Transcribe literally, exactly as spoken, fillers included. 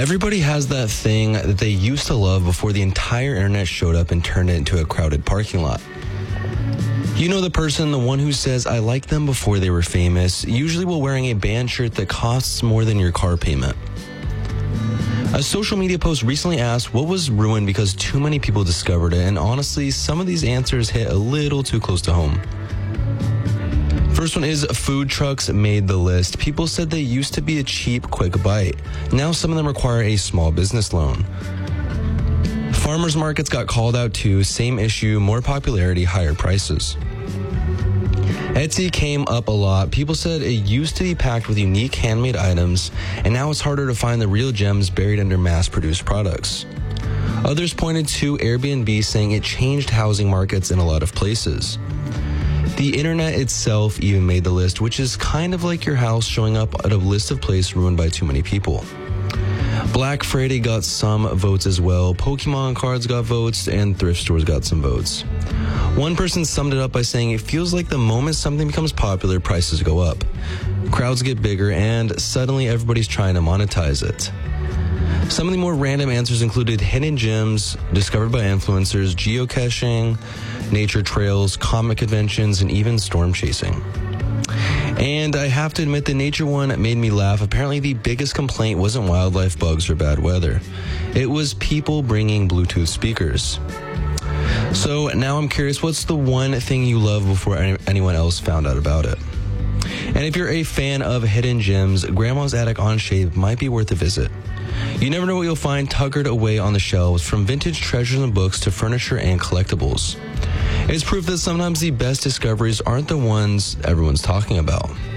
Everybody has that thing that they used to love before the entire internet showed up and turned it into a crowded parking lot. You know the person, the one who says, I liked them before they were famous, usually while wearing a band shirt that costs more than your car payment. A social media post recently asked what was ruined because too many people discovered it, and honestly, some of these answers hit a little too close to home. First one is food trucks made the list. People said they used to be a cheap, quick bite. Now some of them require a small business loan. Farmers markets got called out too. Same issue, more popularity, higher prices. Etsy came up a lot. People said it used to be packed with unique handmade items, and now it's harder to find the real gems buried under mass-produced products. Others pointed to Airbnb, saying it changed housing markets in a lot of places. The internet itself even made the list, which is kind of like your house showing up at a list of places ruined by too many people. Black Friday got some votes as well. Pokemon cards got votes, and thrift stores got some votes. One person summed it up by saying it feels like the moment something becomes popular, prices go up. Crowds get bigger, and suddenly everybody's trying to monetize it. Some of the more random answers included hidden gems, discovered by influencers, geocaching, nature trails, comic conventions, and even storm chasing. And I have to admit, the nature one made me laugh. Apparently, the biggest complaint wasn't wildlife, bugs, or bad weather. It was people bringing Bluetooth speakers. So now I'm curious, what's the one thing you love before any- anyone else found out about it? And if you're a fan of hidden gems, Grandma's Attic on Shave might be worth a visit. You never know what you'll find tuckered away on the shelves, from vintage treasures and books to furniture and collectibles. It's proof that sometimes the best discoveries aren't the ones everyone's talking about.